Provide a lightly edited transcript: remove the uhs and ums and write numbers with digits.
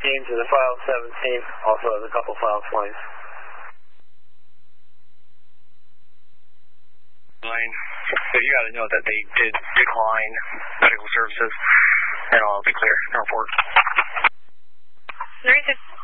to the file 17, also has a couple file 20s. So you got to know that they did decline medical services, and I'll be clear in our report. Narrated.